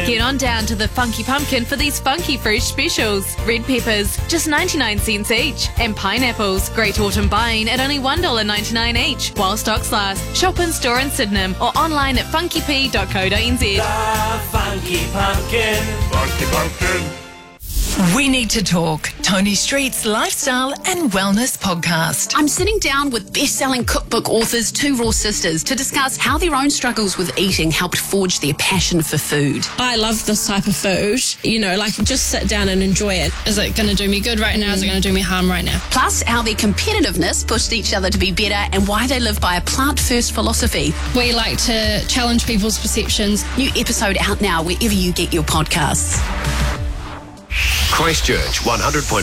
Get on down to the Funky Pumpkin for these funky fresh specials. Red peppers, just 99 cents each. And pineapples, great autumn buying at only $1.99 each. While stocks last, shop in store in Sydenham or online at funkyp.co.nz. The Funky Pumpkin. Funky Pumpkin. We Need to Talk, Tony Street's lifestyle and wellness podcast. I'm sitting down with best-selling cookbook authors, two raw sisters, to discuss how their own struggles with eating helped forge their passion for food. I love this type of food. You know, like just sit down and enjoy it. Is it going to do me good right now? Is it going to do me harm right now? Plus, how their competitiveness pushed each other to be better and why they live by a plant-first philosophy. We like to challenge people's perceptions. New episode out now wherever you get your podcasts. Christchurch 100.1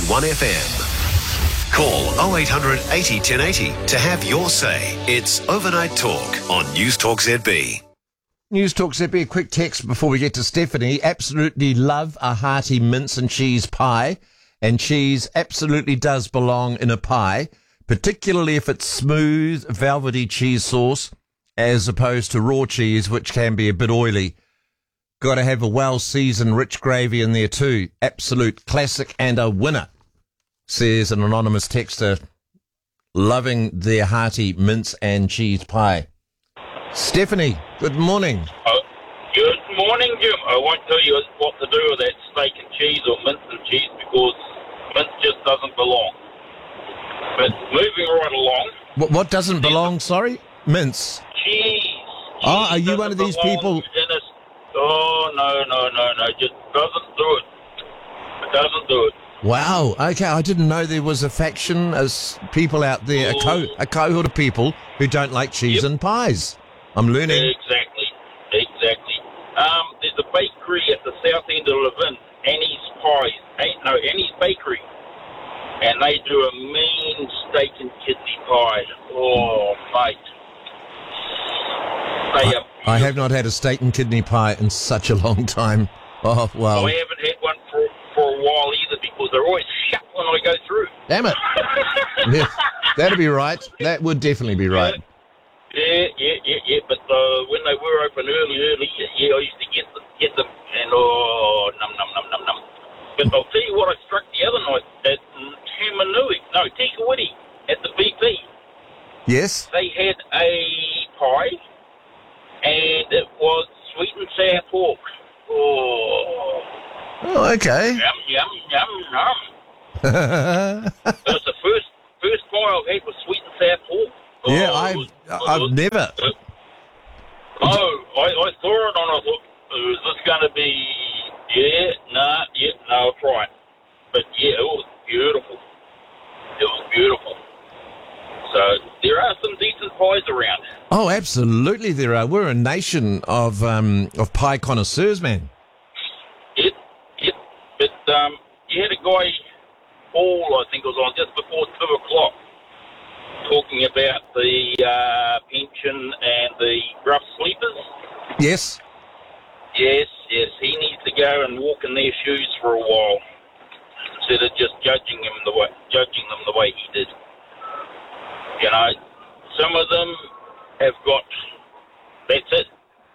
FM. Call 0800 80 1080 to have your say. It's Overnight Talk on News Talk ZB. News Talk ZB, a quick text before we get to Stephanie. Absolutely love a hearty mince and cheese pie, and cheese absolutely does belong in a pie, particularly if it's smooth, velvety cheese sauce as opposed to raw cheese, which can be a bit oily. Got to have a well-seasoned rich gravy in there too. Absolute classic and a winner, says an anonymous texter, loving their hearty mince and cheese pie. Stephanie, good morning. Good morning, Jim. I won't tell you what to do with that steak and cheese or mince and cheese because mince just doesn't belong. But moving right along. What doesn't belong, sorry? Mince. Cheese. Oh, are you one of these people? Oh, no. Just doesn't do it. It doesn't do it. Wow. Okay, I didn't know there was a faction as people out there, a cohort of people who don't like cheese and pies. I'm learning. Exactly. There's a bakery at the south end of Levin, Annie's Bakery, and they do a mean steak and kidney pie. Oh, mate. I have not had a steak and kidney pie in such a long time. Oh, wow. I haven't had one for a while either because they're always shut when I go through. Damn it. Yeah, that'd be right. That would definitely be right. Yeah. But when they were open early, I used to get them, and num. But I'll tell you what I struck the other night at Tikawiti at the BP. Yes? They had a pie, and it was sweet and sour pork. Oh, okay. Yum. It was the first pie I've had with sweet and sour pork. Yeah, I've never. I saw it and I thought, is this going to be, no, I'll try it. But yeah, it was beautiful. So there are some decent pies around. Oh, absolutely there are. We're a nation of pie connoisseurs, man. Yep. But you had a guy, Paul, I think it was on just before 2 o'clock, talking about the pension and the rough sleepers. Yes. Yes. He needs to go and walk in their shoes for a while instead of just judging them the way he did. You know, some of them have got. That's it.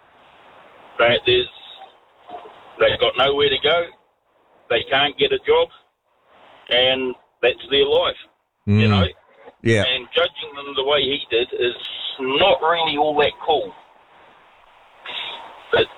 They've got nowhere to go. They can't get a job, and that's their life. You know. Yeah. And judging them the way he did is not really all that cool. But,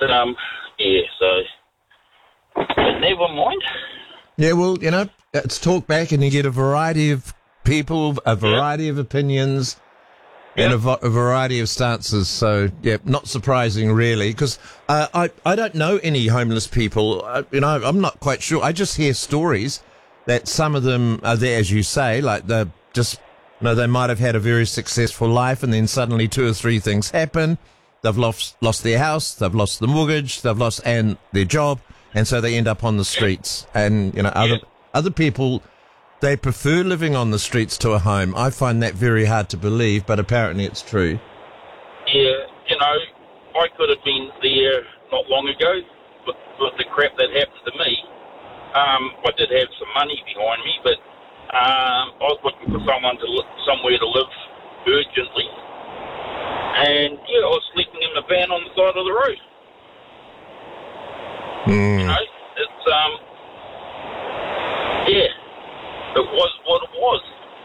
but never mind. Yeah, well, you know, it's talk back and you get a variety of people, a variety of opinions, and a variety of stances. So, yeah, not surprising, really, because I don't know any homeless people. I'm not quite sure. I just hear stories that some of them are there, as you say, like they're just... No, they might have had a very successful life and then suddenly 2 or 3 things happen. They've lost their house, they've lost the mortgage, they've lost their job, and so they end up on the streets. And, other people, they prefer living on the streets to a home. I find that very hard to believe, but apparently it's true. Yeah, I could have been there not long ago with the crap that happened to me. I did have some money behind me, but I was looking for somewhere to live urgently, and I was sleeping in the van on the side of the road. You know, it's yeah, it was what it was.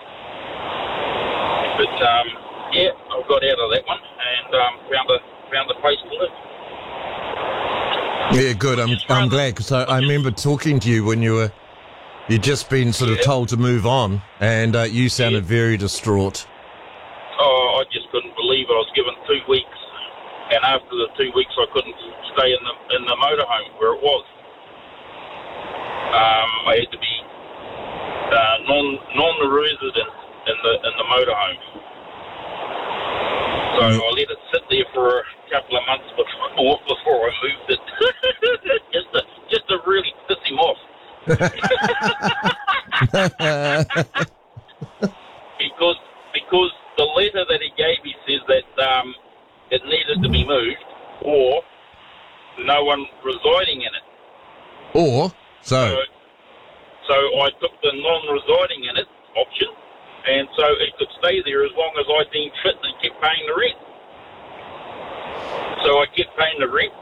But yeah, I got out of that one and found a place to live. Yeah, good. I'm glad, because I remember talking to you when you'd just been sort of told to move on, and you sounded very distraught. Oh, I just couldn't believe it. I was given 2 weeks, and after the 2 weeks, I couldn't stay in the motorhome where it was. I had to be non-resident in the motorhome. So I let it sit there for a couple of months before I moved it, just to really piss him off. because the letter that he gave me says that it needed to be moved, or no one residing in it. So I took the non-residing in it option, and so it could stay there as long as I deemed fit and kept paying the rent. So I kept paying the rent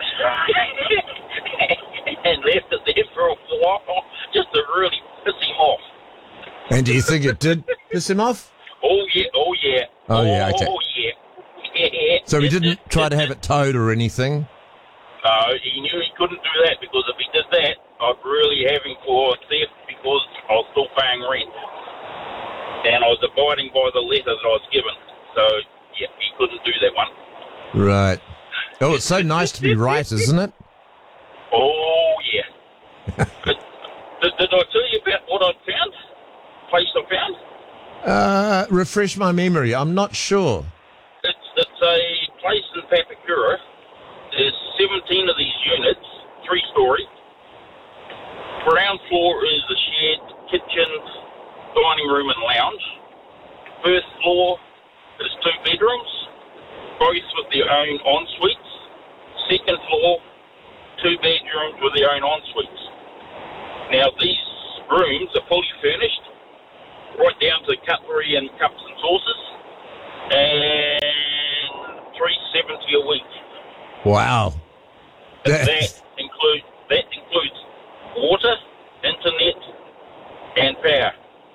and left it there for a while, just to really piss him off. And do you think it did piss him off? Oh yeah. Oh, yeah, okay. Oh yeah. Yeah. So he didn't try to have it towed or anything? No, he knew he couldn't do that, because if he did that, I'd really have him for theft, because I was still paying rent. And I was abiding by the letter that I was given. So, yeah, he couldn't do that one. Right. Oh, it's so nice to be right, isn't it? Oh, yeah. But, did I tell you about what I found? Place I found? Refresh my memory. I'm not sure. It's a place in Papakura. There's 17 of these units, 3-story. Ground floor is a shed, kitchen, dining room and lounge. First floor is 2 bedrooms, both with their own en-suites. Second floor, 2 bedrooms with their own en-suites. Now these rooms are fully furnished, right down to cutlery and cups and saucers, and $370 a week. Wow. That includes water, internet, and power.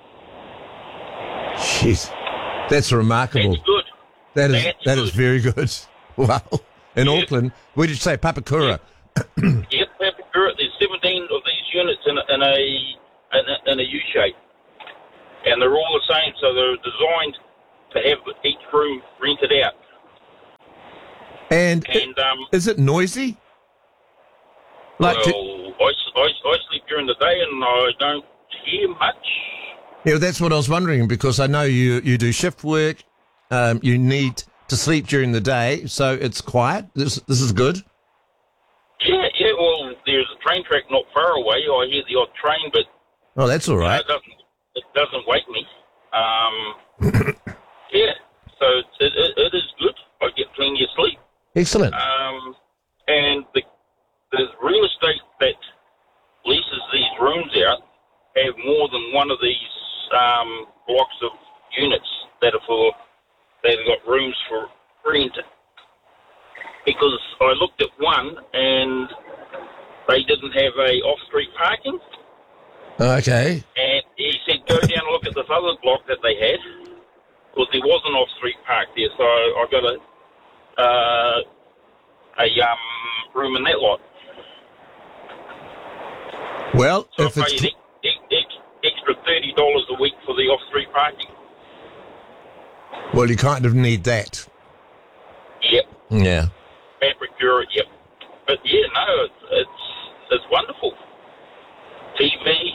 Jeez, that's remarkable. That's good. That is very good. Wow. In Auckland, where did you say, Papakura? Yep, Papakura. There's 17 of these units in a U-shape, and they're all the same. So they're designed to have each room rented out. And is it noisy? I sleep during the day and I don't hear much. Yeah, that's what I was wondering, because I know you do shift work. You need to sleep during the day, so it's quiet. This is good. Yeah. Well, there's a train track not far away. I hear the odd train, but that's all right. It doesn't wake me. Yeah. So it is good. I get plenty of sleep. Excellent. And the real estate that leases these rooms out have more than one of these blocks of units that have got rooms for rent. Because I looked at one and they didn't have a off-street parking. Okay. And he said, go down and look at this other block that they had, because there was an off-street park there. So I got a room in that lot. Well, so if I it's paid extra $30 a week for the off-street parking. well, you kind of need that. Yep. Yeah. Papakura, yep. But yeah, no, it's wonderful. TV,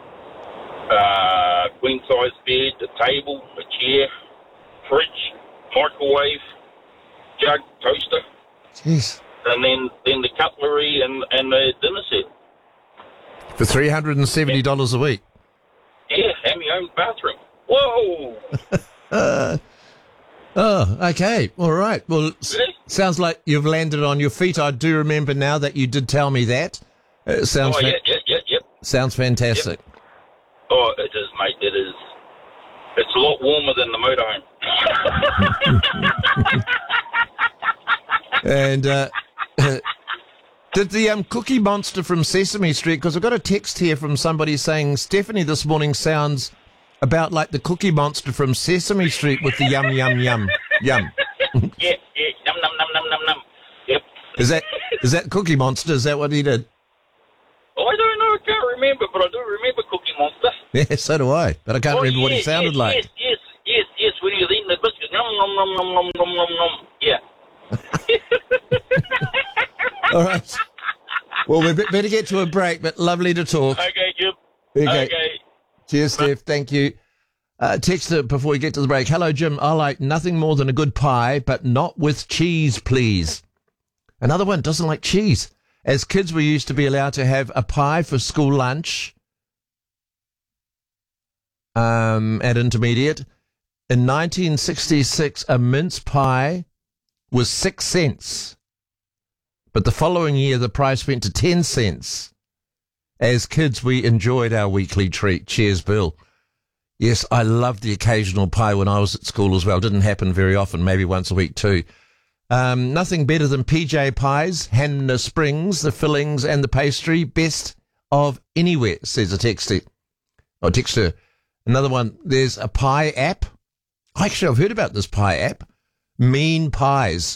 queen size bed, a table, a chair, fridge, microwave, jug, toaster, Jeez. and then the cutlery and the dinner set. For $370 a week. Yeah, and my own bathroom. Whoa! Oh, okay. All right. Well, sounds like you've landed on your feet. I do remember now that you did tell me that. Sounds Yep. Sounds fantastic. Yep. Oh, it is, mate. It is. It's a lot warmer than the motorhome. And Did the Cookie Monster from Sesame Street, because I've got a text here from somebody saying Stephanie this morning sounds about like the Cookie Monster from Sesame Street with the yum, yum, yum, yum. Yeah, num, num, num, num, num, num. Yep. Is that Cookie Monster? Is that what he did? I don't know, I can't remember, but I do remember Cookie Monster. Yeah, so do I. But I can't remember what he sounded like. Yes, when he was eating the biscuits. Nom, nom, nom, nom, nom, nom, nom, nom. Yeah. All right. Well, we better get to a break, but lovely to talk. Okay, Jim. Okay. Okay. Cheers, Steph. Thank you. Text her before we get to the break. Hello, Jim. I like nothing more than a good pie, but not with cheese, please. Another one doesn't like cheese. As kids, we used to be allowed to have a pie for school lunch at intermediate. In 1966, a mince pie was 6 cents. But the following year, the price went to 10 cents. As kids, we enjoyed our weekly treat. Cheers, Bill. Yes, I loved the occasional pie when I was at school as well. Didn't happen very often, maybe once a week too. Nothing better than PJ pies, Hanna Springs, the fillings and the pastry. Best of anywhere, says a texter. Another one, there's a pie app. Actually, I've heard about this pie app. Mean Pies.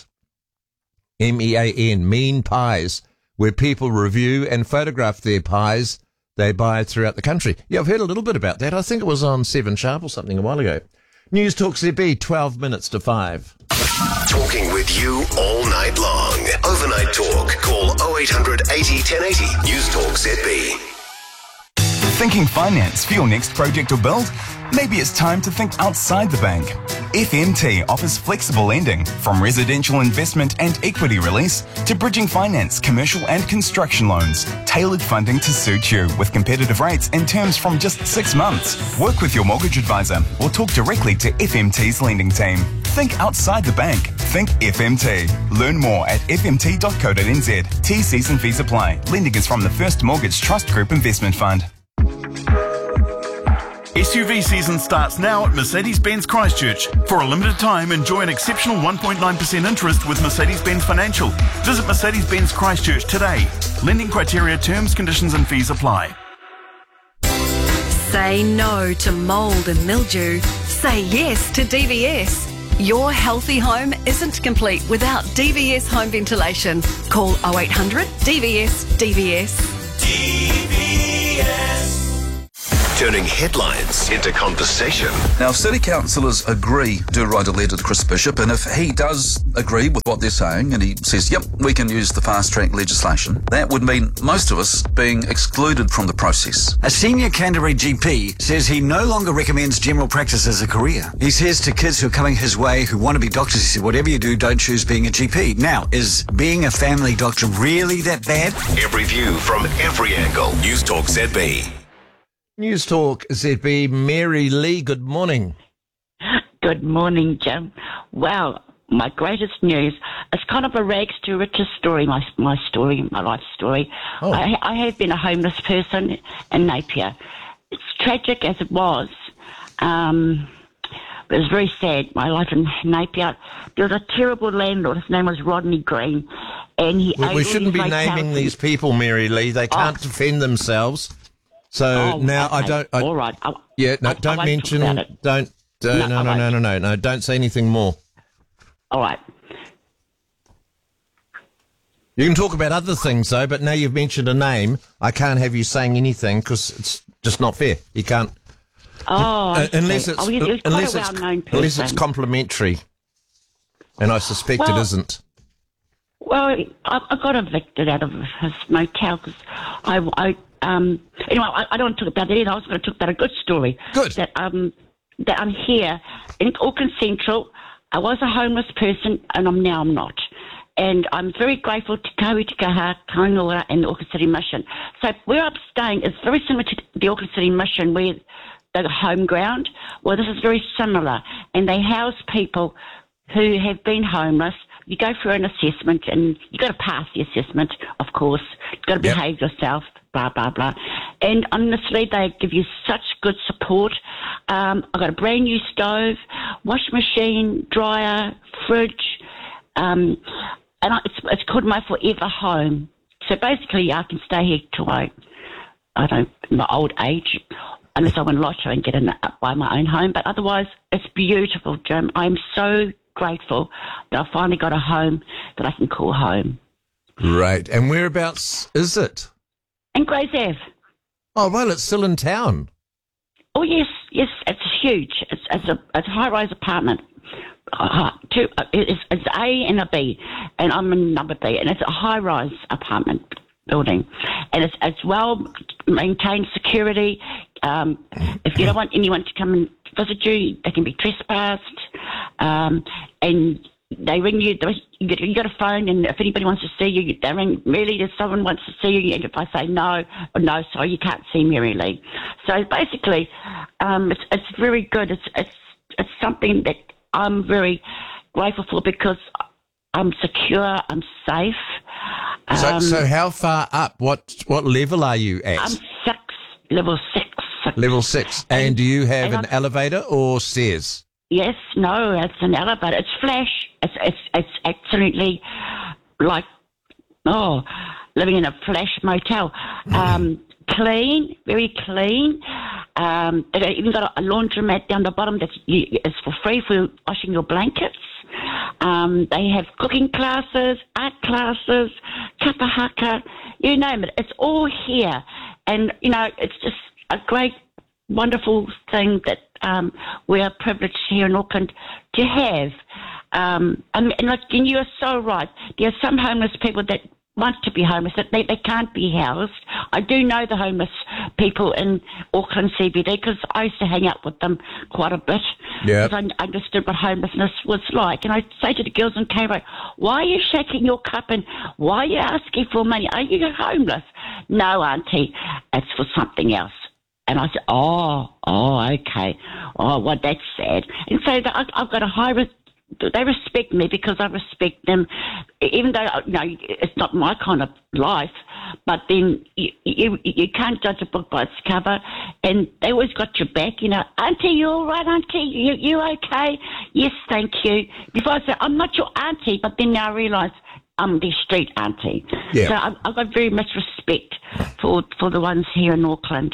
MEAN, Mean Pies, where people review and photograph their pies they buy throughout the country. Yeah, I've heard a little bit about that. I think it was on 7 Sharp or something a while ago. News Talk ZB, 12 minutes to 5. Talking with you all night long. Overnight Talk. Call 0800 80 1080. News Talk ZB. Thinking finance for your next project or build? Maybe it's time to think outside the bank. FMT offers flexible lending from residential investment and equity release to bridging finance, commercial and construction loans. Tailored funding to suit you with competitive rates and terms from just 6 months. Work with your mortgage advisor or talk directly to FMT's lending team. Think outside the bank. Think FMT. Learn more at fmt.co.nz. T's and fees apply. Lending is from the First Mortgage Trust Group Investment Fund. SUV season starts now at Mercedes-Benz Christchurch. For a limited time, enjoy an exceptional 1.9% interest with Mercedes-Benz Financial. Visit Mercedes-Benz Christchurch today. Lending criteria, terms, conditions and fees apply. Say no to mould and mildew. Say yes to DVS. Your healthy home isn't complete without DVS home ventilation. Call 0800 DVS DVS. DVS. Turning headlines into conversation. Now, if city councillors agree, do write a letter to Chris Bishop, and if he does agree with what they're saying, and he says, yep, we can use the fast-track legislation, that would mean most of us being excluded from the process. A senior Canterbury GP says he no longer recommends general practice as a career. He says to kids who are coming his way who want to be doctors, he said, whatever you do, don't choose being a GP. Now, is being a family doctor really that bad? Every view from every angle. News Talk ZB. News Talk ZB, Mary Lee, good morning. Good morning, Jim. Well, my greatest news, it's kind of a rags to riches story, my life story. Oh. I have been a homeless person in Napier. It's tragic as it was. It was very sad, my life in Napier. There was a terrible landlord, his name was Rodney Green. And we shouldn't be naming these people, Mary Lee. They can't defend themselves. So now okay. All right. Don't mention. Don't. No. Don't say anything more. All right. You can talk about other things though, but now you've mentioned a name, I can't have you saying anything because it's just not fair. You can't. Oh, unless it's complimentary, and I suspect it isn't. Well, I got evicted out of his motel because anyway, I don't want to talk about that either. I was going to talk about a good story. Good. That I'm here in Auckland Central. I was a homeless person, and I'm not. And I'm very grateful to Kawitikaha, Kainora, and the Auckland City Mission. So where I'm staying is very similar to the Auckland City Mission, where the home ground. Well, this is very similar, and they house people who have been homeless. You go through an assessment, and you've got to pass the assessment, of course. You've got to behave yourself, blah, blah, blah. And honestly, they give you such good support. I've got a brand new stove, washing machine, dryer, fridge, and it's called my forever home. So basically, I can stay here till my old age, unless I win lotto and buy my own home. But otherwise, it's beautiful, Jim. I'm so grateful that I finally got a home that I can call home. Great. And whereabouts is it? In Grays Ave. Oh, well, it's still in town. Oh, yes, it's huge. It's a high-rise apartment. It's A and a B, and I'm in number B, and it's a high-rise apartment building, and it's well-maintained security. If you don't want anyone to come and visit you, they can be trespassed, and they ring you. You got a phone, and if anybody wants to see you, they ring. Really, if someone wants to see you, and if I say no, sorry, you can't see me, really. So basically, it's very good. It's something that I'm very grateful for because I'm secure. I'm safe. So how far up? What level are you at? I'm level 6. Level 6. And do you have an elevator or stairs? Yes, no, it's an elevator. It's flash. It's absolutely like, living in a flash motel. Clean, very clean. They even got a laundromat down the bottom it's for free for washing your blankets. They have cooking classes, art classes, kapa haka, you name it. It's all here. And, it's just a great, wonderful thing that we are privileged here in Auckland to have. And you are so right. There are some homeless people that want to be homeless, that they can't be housed. I do know the homeless people in Auckland CBD because I used to hang out with them quite a bit. Yeah. Because I understood what homelessness was like. And I say to the girls in Cairo, why are you shaking your cup and why are you asking for money? Are you homeless? No, Auntie, it's for something else. And I said, okay. Oh, well, that's sad. And so I've got a high they respect me because I respect them, even though it's not my kind of life. But then you can't judge a book by its cover, and they always got your back. Auntie, you all right, Auntie? You okay? Yes, thank you. Before I say I'm not your auntie, but then now I realise I'm the street auntie. Yeah. So I've got very much respect for the ones here in Auckland.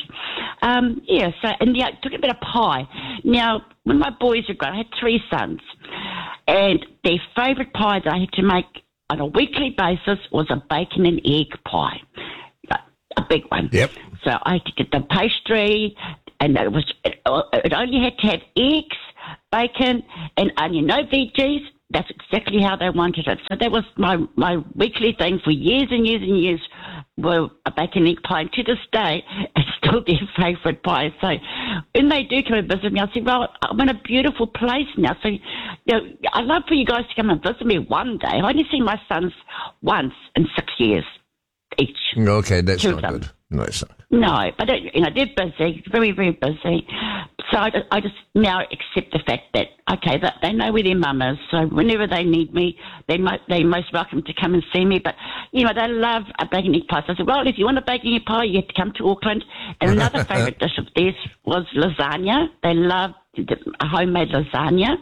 Talking about a pie. Now, when my boys were grown, I had 3 sons, and their favourite pie that I had to make on a weekly basis was a bacon and egg pie, a big one. Yep. So I had to get the pastry, and it only had to have eggs, bacon, and onion, no veggies. That's exactly how they wanted it. So that was my weekly thing for years and years and years, were a bacon egg pie. And to this day, it's still their favourite pie. So when they do come and visit me, I say, well, I'm in a beautiful place now. So I'd love for you guys to come and visit me one day. I've only seen my sons once in 6 years each. Okay, that's not good. No, it's not. No, but they're busy, very, very busy. So I just now accept the fact that, okay, that they know where their mum is. So whenever they need me, they're most welcome to come and see me. But, they love a bacon egg pie. So I said, well, if you want a bacon egg pie, you have to come to Auckland. And another favourite dish of theirs was lasagna. They love a homemade lasagna,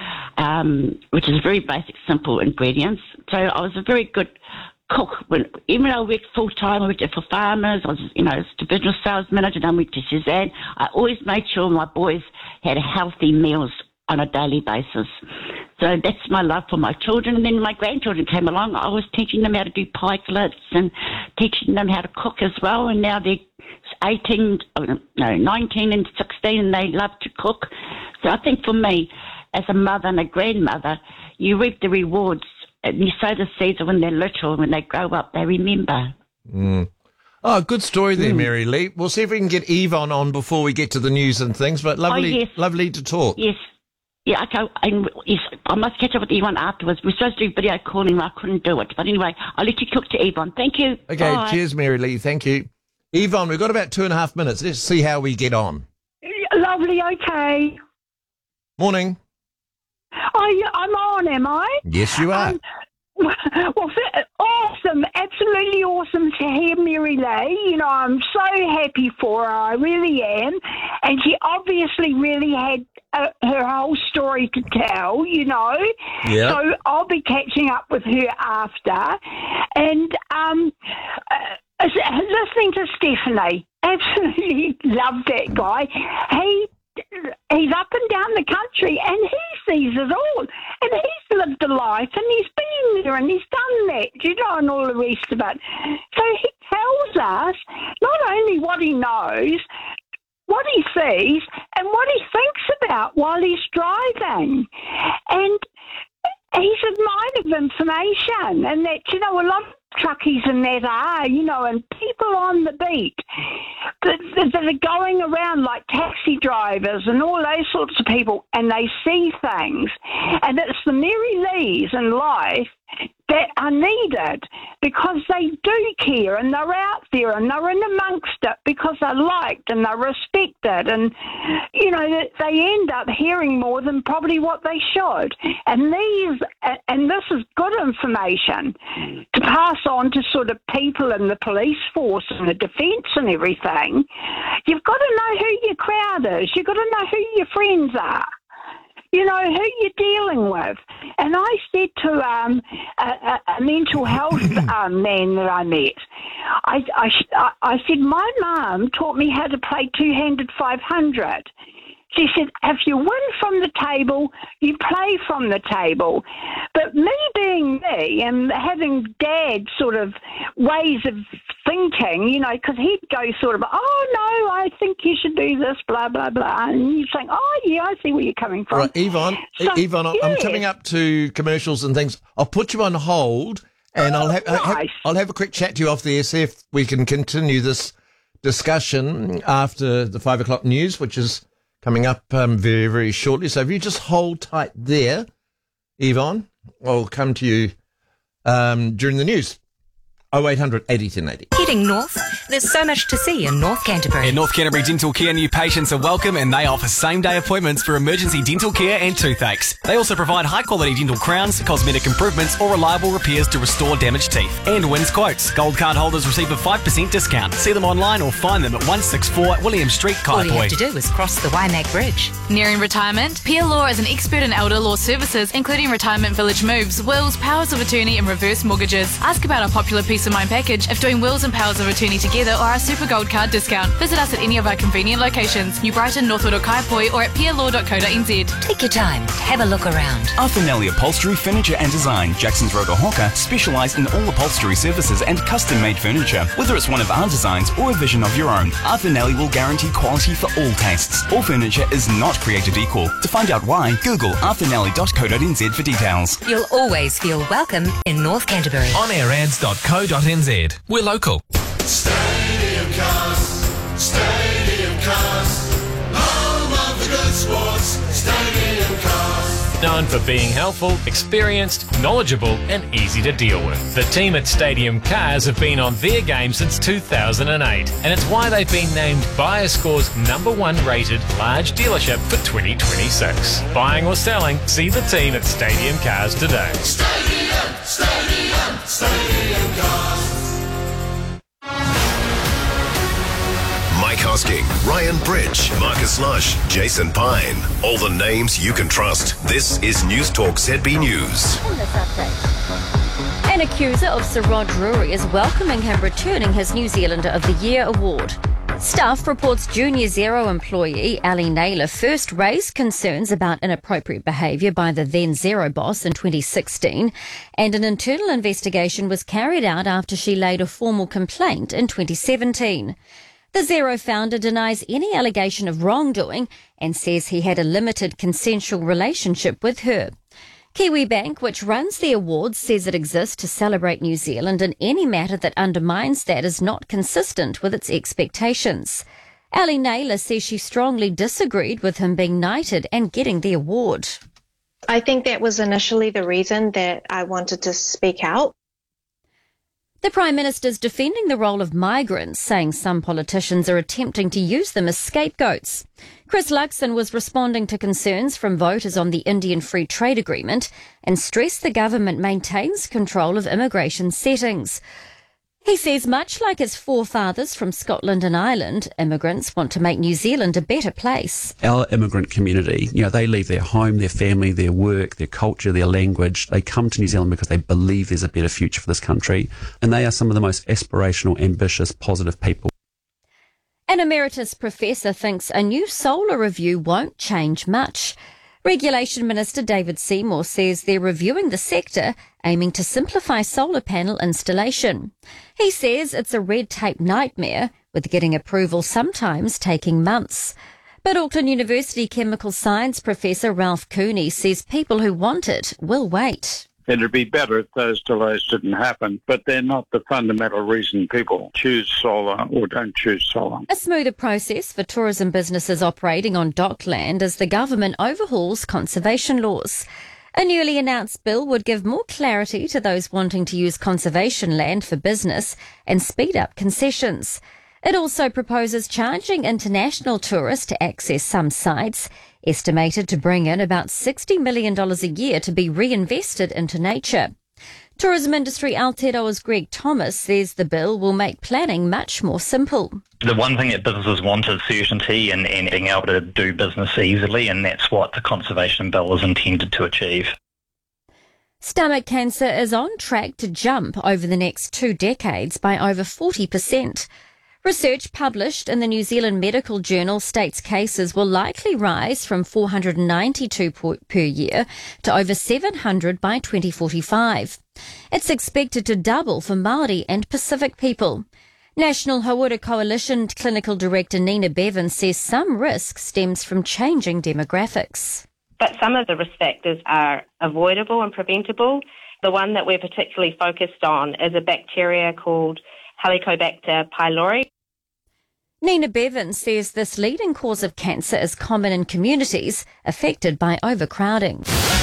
which is very basic, simple ingredients. So I was a very good cook. Even though I worked full time, I worked for farmers. I was, as divisional sales manager. Then I went to Suzanne. I always made sure my boys had healthy meals on a daily basis. So that's my love for my children. And then my grandchildren came along. I was teaching them how to do pikelets and teaching them how to cook as well. And now they're 19 and 16, and they love to cook. So I think for me, as a mother and a grandmother, you reap the rewards. And you sow the seeds when they're little, and when they grow up, they remember. Mm. Oh, good story there, Mary Lee. We'll see if we can get Yvonne on before we get to the news and things, but lovely to talk. Yes. Yeah, okay. Yes, I must catch up with Yvonne afterwards. We're supposed to do video calling, and I couldn't do it. But anyway, I'll let you talk to Yvonne. Thank you. Okay, Bye. Cheers, Mary Lee. Thank you. Yvonne, we've got about 2.5 minutes. Let's see how we get on. Lovely, okay. Morning. I'm on, am I? Yes, you are. Well, awesome, absolutely awesome to hear Mary Lee. You know, I'm so happy for her, I really am. And she obviously really had her whole story to tell, you know. Yeah. So I'll be catching up with her after. And listening to Stephanie, absolutely love that guy. He's up and down the country and he sees it all. And he's lived a life and he's been there and he's done that, you know, and all the rest of it. So he tells us not only what he knows, what he sees and what he thinks about while he's driving. And he's a mine of information, and that, you know, a lot of truckies and that are, you know, and people on the beat that are going around like taxi drivers and all those sorts of people, and they see things. And it's the Mary Lees in life that are needed because they do care and they're out there and they're in amongst it because they're liked and they're respected, and, you know, they end up hearing more than probably what they should. And this is good information to pass on to sort of people in the police force and the defence and everything. You've got to know who your crowd is. You've got to know who your friends are. You know, who you're dealing with. And I said to a mental health man that I met, I said, my mum taught me how to play two-handed 500. She said, if you win from the table, you play from the table. But me being me and having Dad's sort of ways of thinking, you know, because he'd go sort of, oh, no, I think you should do this, blah, blah, blah. And you're saying, oh, yeah, I see where you're coming from. Right, Yvonne, I'm coming up to commercials and things. I'll put you on hold and I'll have a quick chat to you off the air, see if we can continue this discussion after the 5 o'clock news, which is coming up very, very shortly. So if you just hold tight there, Yvonne, I'll come to you during the news. 0800 80 1080. Heading north, there's so much to see in North Canterbury. In North Canterbury Dental Care, new patients are welcome and they offer same-day appointments for emergency dental care and toothaches. They also provide high-quality dental crowns, cosmetic improvements or reliable repairs to restore damaged teeth. And wins quotes. Gold card holders receive a 5% discount. See them online or find them at 164 William Street, Kaiapoi. All you have to do is cross the Waimak Bridge. Nearing retirement? Pia Law is an expert in elder law services, including retirement village moves, wills, powers of attorney and reverse mortgages. Ask about our popular Peace of Mind package if doing wills and powers of attorney together, or our Super Gold card discount. Visit us at any of our convenient locations, New Brighton, Northwood or Kaiapoi, or at pialaw.co.nz. Take your time, have a look around. Arthur Nelly Upholstery, Furniture and Design, Jackson's Road or Hawker, specialise in all upholstery services and custom-made furniture. Whether it's one of our designs or a vision of your own, Arthur Nelly will guarantee quality for all tastes. All furniture is not created equal. To find out why, Google arthurnelly.co.nz for details. You'll always feel welcome in North Canterbury. Onairads.co.nz. We're local. Stadium Cars, home of the good sports, Stadium Cars. Known for being helpful, experienced, knowledgeable and easy to deal with. The team at Stadium Cars have been on their game since 2008, and it's why they've been named BuyerScore's #1 rated large dealership for 2026. Buying or selling, see the team at Stadium Cars today. Stadium Cars. Mike Hosking, Ryan Bridge, Marcus Lush, Jason Pine. All the names you can trust. This is News Talk ZB News. On this update, an accuser of Sir Rod Drury is welcoming him returning his New Zealander of the Year award. Stuff reports Junior Zero employee Ali Naylor first raised concerns about inappropriate behaviour by the then Zero boss in 2016, and an internal investigation was carried out after she laid a formal complaint in 2017. The Zero founder denies any allegation of wrongdoing and says he had a limited consensual relationship with her. Kiwibank, which runs the awards, says it exists to celebrate New Zealand, and any matter that undermines that is not consistent with its expectations. Ali Naylor says she strongly disagreed with him being knighted and getting the award. I think that was initially the reason that I wanted to speak out. The Prime Minister's defending the role of migrants, saying some politicians are attempting to use them as scapegoats. Chris Luxon was responding to concerns from voters on the Indian Free Trade Agreement and stressed the government maintains control of immigration settings. He says much like his forefathers from Scotland and Ireland, immigrants want to make New Zealand a better place. Our immigrant community, they leave their home, their family, their work, their culture, their language. They come to New Zealand because they believe there's a better future for this country. And they are some of the most aspirational, ambitious, positive people. An emeritus professor thinks a new solar review won't change much. Regulation Minister David Seymour says they're reviewing the sector, aiming to simplify solar panel installation. He says it's a red tape nightmare, with getting approval sometimes taking months. But Auckland University chemical science professor Ralph Cooney says people who want it will wait. It'd be better if those delays didn't happen, but they're not the fundamental reason people choose solar or don't choose solar. A smoother process for tourism businesses operating on dockland as the government overhauls conservation laws. A newly announced bill would give more clarity to those wanting to use conservation land for business and speed up concessions. It also proposes charging international tourists to access some sites, estimated to bring in about $60 million a year to be reinvested into nature. Tourism industry Aotearoa's Greg Thomas says the bill will make planning much more simple. The one thing that businesses want is certainty and being able to do business easily, and that's what the Conservation Bill is intended to achieve. Stomach cancer is on track to jump over the next 2 decades by over 40%. Research published in the New Zealand Medical Journal states cases will likely rise from 492 per year to over 700 by 2045. It's expected to double for Māori and Pacific people. National Hawera Coalition Clinical Director Nina Bevan says some risk stems from changing demographics. But some of the risk factors are avoidable and preventable. The one that we're particularly focused on is a bacteria called Helicobacter pylori. Nina Bevan says this leading cause of cancer is common in communities affected by overcrowding.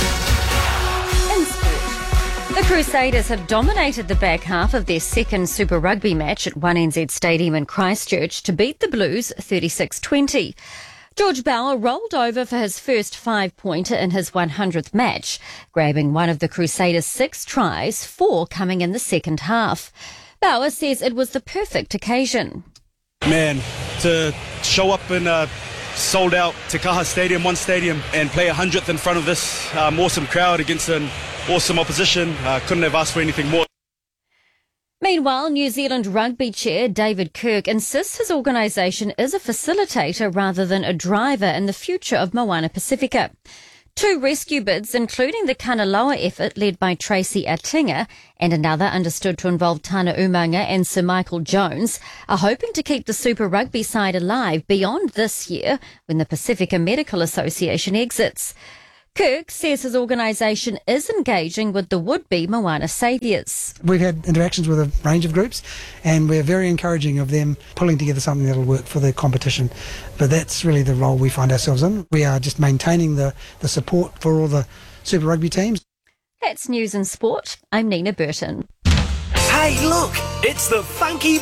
In sport, the Crusaders have dominated the back half of their second Super Rugby match at 1NZ Stadium in Christchurch to beat the Blues 36-20. George Bower rolled over for his first 5-pointer in his 100th match, grabbing one of the Crusaders' 6 tries, 4 coming in the second half. Bower says it was the perfect occasion. Man, to show up in a sold-out Te Kaha Stadium, one stadium, and play 100th in front of this awesome crowd against an awesome opposition, couldn't have asked for anything more. Meanwhile, New Zealand Rugby Chair David Kirk insists his organisation is a facilitator rather than a driver in the future of Moana Pacifica. 2 rescue bids, including the Kanaloa effort led by Tracy Atinga and another understood to involve Tana Umanga and Sir Michael Jones, are hoping to keep the Super Rugby side alive beyond this year when the Pacifica Medical Association exits. Kirk says his organisation is engaging with the would-be Moana saviours. We've had interactions with a range of groups and we're very encouraging of them pulling together something that'll work for the competition. But that's really the role we find ourselves in. We are just maintaining the support for all the Super Rugby teams. That's News and Sport. I'm Nina Burton. Hey, look! It's the Funky